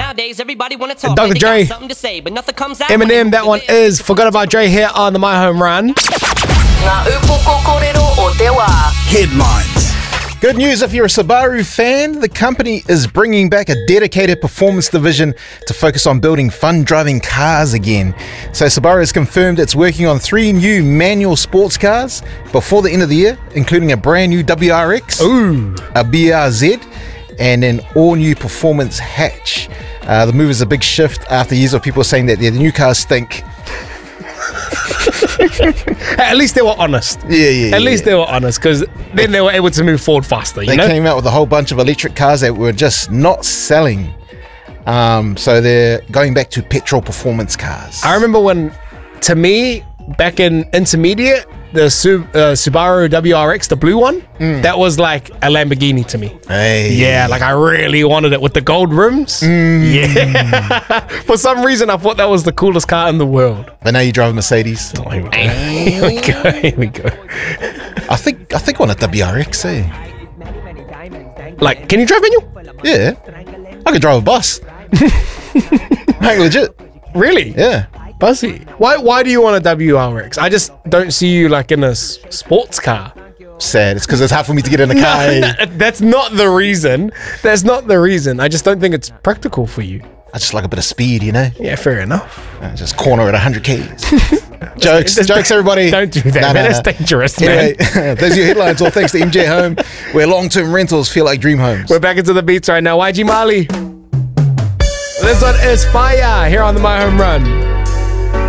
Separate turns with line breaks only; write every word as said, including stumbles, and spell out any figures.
Nowadays, everybody wanna talk.
Doctor
Like they
Dre.
got something to say, but nothing comes out.
Eminem, that one is Forgot About Dre here on the My Home Run.
Headlines. Good news if you're a Subaru fan. The company is bringing back a dedicated performance division to focus on building fun driving cars again. So Subaru has confirmed it's working on three new manual sports cars before the end of the year, including a brand new W R X,
Ooh.
a B R Z, and an all-new performance hatch. Uh, the move is a big shift after years of people saying that the new cars stink.
At least they were honest.
Yeah, yeah.
At least they were honest, because then they were able to move forward faster. You
They
know?
came out with a whole bunch of electric cars that were just not selling. Um, so they're going back to petrol performance cars.
I remember when, to me, back in intermediate, the Sub, uh, Subaru W R X, the blue one,
Mm.
that was like a Lamborghini to me.
Hey.
Yeah, like I really wanted it with the gold rims.
Mm.
Yeah. For some reason, I thought that was the coolest car in the world.
But now you drive a Mercedes.
Oh, here we go. Here we go. Here we go.
I think I think I want a W R X, eh?
Like, can you drive manual?
Yeah. I could drive a bus. Like legit.
Really?
Yeah.
Buzzy. Why Why do you want a W R X? I just don't see you like in a s- sports car.
Sad. It's because it's hard for me to get in the car. eh?
No, that's not the reason. That's not the reason. I just don't think it's practical for you.
I just like a bit of speed, you know?
Yeah, fair enough.
Uh, just corner at one hundred Ks. Jokes,
That's-
jokes, everybody.
Don't do that,
Nah,
man.
nah,
That's
nah.
dangerous, man.
Anyway, those are your headlines. All thanks to M J Home, where long-term rentals feel like dream homes.
We're back into the beats right now. Y G Mali. This one is fire here on the My Home Run.